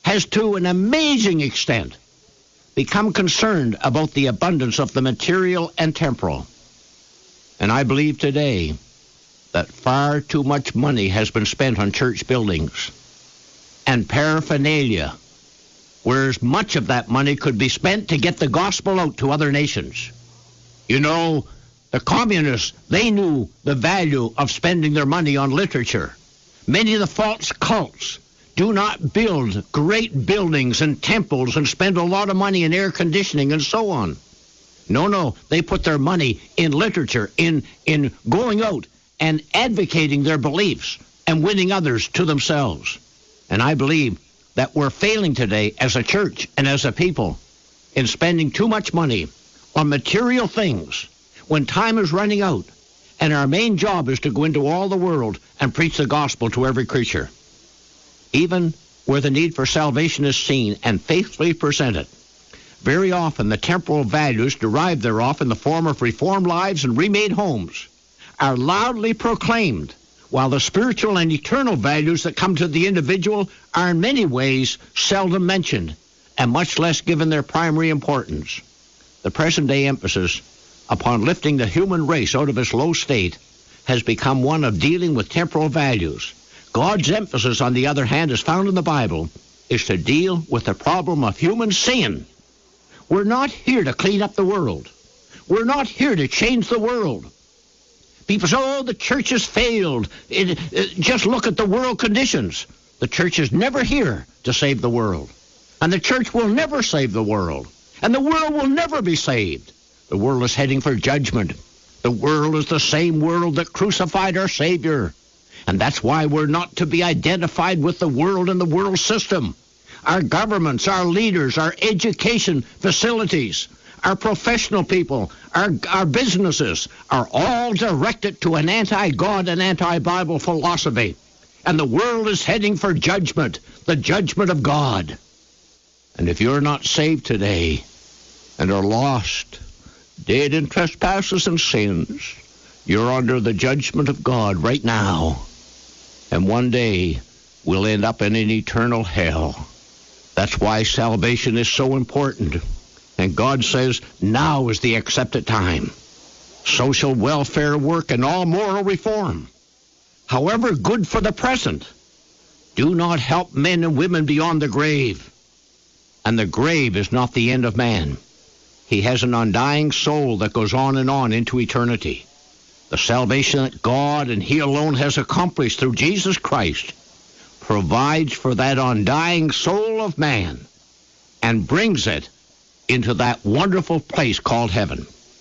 has to an amazing extent become concerned about the abundance of the material and temporal. And I believe today that far too much money has been spent on church buildings and paraphernalia, whereas much of that money could be spent to get the gospel out to other nations. You know, the communists, they knew the value of spending their money on literature. Many of the false cults do not build great buildings and temples and spend a lot of money in air conditioning and so on. No, they put their money in literature, in going out and advocating their beliefs and winning others to themselves. And I believe that we're failing today as a church and as a people in spending too much money on material things when time is running out, and our main job is to go into all the world and preach the gospel to every creature. Even where the need for salvation is seen and faithfully presented, very often the temporal values derived thereof in the form of reformed lives and remade homes are loudly proclaimed, while the spiritual and eternal values that come to the individual are in many ways seldom mentioned and much less given their primary importance. The present-day emphasis upon lifting the human race out of its low state has become one of dealing with temporal values. God's emphasis, on the other hand, as found in the Bible, is to deal with the problem of human sin. We're not here to clean up the world. We're not here to change the world. People say, oh, the church has failed. Just look at the world conditions. The church is never here to save the world. And the church will never save the world. And the world will never be saved. The world is heading for judgment. The world is the same world that crucified our Savior. And that's why we're not to be identified with the world and the world system. Our governments, our leaders, our education facilities, our professional people, our businesses are all directed to an anti-God and anti-Bible philosophy. And the world is heading for judgment, the judgment of God. And if you're not saved today and are lost, dead in trespasses and sins, you're under the judgment of God right now. And one day we'll end up in an eternal hell. That's why salvation is so important. And God says now is the accepted time. Social welfare work and all moral reform, however good for the present, do not help men and women beyond the grave. And the grave is not the end of man. He has an undying soul that goes on and on into eternity. The salvation that God and He alone has accomplished through Jesus Christ provides for that undying soul of man and brings it into that wonderful place called heaven.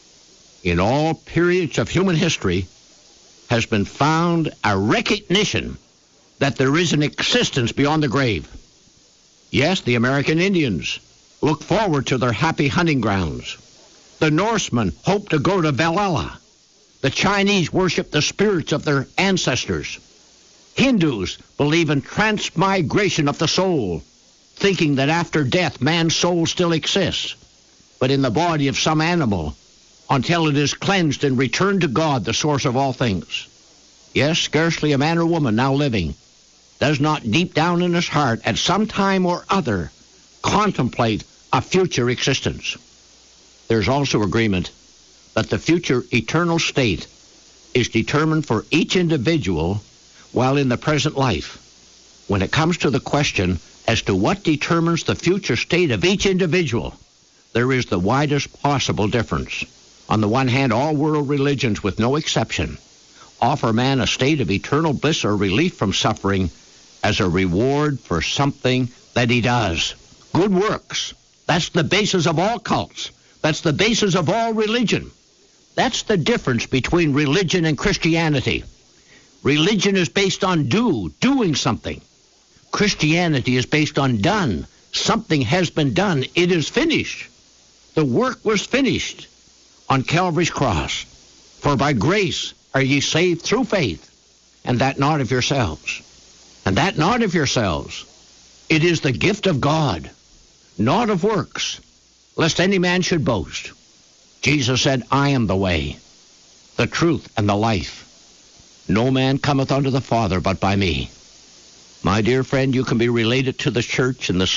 In all periods of human history has been found a recognition that there is an existence beyond the grave. Yes, the American Indians look forward to their happy hunting grounds. The Norsemen hope to go to Valhalla. The Chinese worship the spirits of their ancestors. Hindus believe in transmigration of the soul, thinking that after death man's soul still exists, but in the body of some animal, until it is cleansed and returned to God, the source of all things. Yes, scarcely a man or woman now living does not deep down in his heart at some time or other contemplate a future existence. There's also agreement that the future eternal state is determined for each individual while in the present life. When it comes to the question as to what determines the future state of each individual, there is the widest possible difference. On the one hand, all world religions, with no exception, offer man a state of eternal bliss or relief from suffering as a reward for something that he does. Good works. That's the basis of all cults. That's the basis of all religion. That's the difference between religion and Christianity. Religion is based on doing something. Christianity is based on done. Something has been done. It is finished. The work was finished on Calvary's cross. For by grace are ye saved through faith, and that not of yourselves. And that not of yourselves. It is the gift of God, not of works, lest any man should boast. Jesus said, I am the way, the truth, and the life. No man cometh unto the Father but by me. My dear friend, you can be related to the church in the